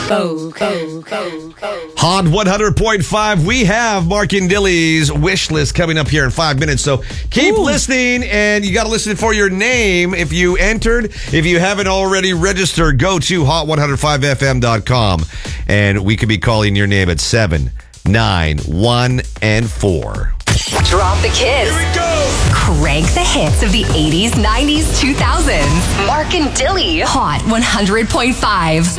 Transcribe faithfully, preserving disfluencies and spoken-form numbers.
Go, go, go, go. Hot one hundred point five. We have Mark and Dilly's wish list coming up here in five minutes. So keep Ooh. listening, and you got to listen for your name if you entered. If you haven't already registered, go to hot one oh five f m dot com, and we could be calling your name at seven, nine, one, and four. Drop the kids. Here we go. Crank the hits of the eighties, nineties, two thousands. Mark and Dilly. Hot one hundred point five.